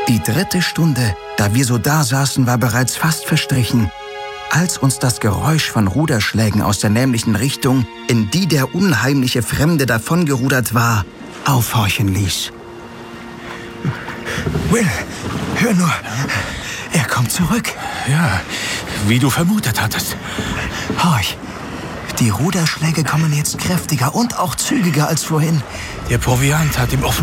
Die 3. Stunde, da wir so dasaßen, war bereits fast verstrichen, als uns das Geräusch von Ruderschlägen aus der nämlichen Richtung, in die der unheimliche Fremde davongerudert war, aufhorchen ließ. Will, hör nur, er kommt zurück. Ja, wie du vermutet hattest. Horch, die Ruderschläge kommen jetzt kräftiger und auch zügiger als vorhin. Der Proviant hat ihm